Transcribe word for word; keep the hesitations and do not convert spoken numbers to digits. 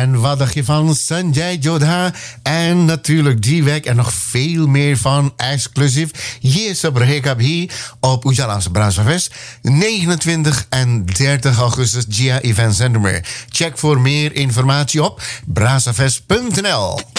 En wat dacht je van Sanjay Jodha? En natuurlijk die week en nog veel meer van exclusief. Ye Sabrhe Kabhi op Ujala's Brassafest. negenentwintig en dertig augustus, Gia Event Center. Check voor meer informatie op brassafest punt n l.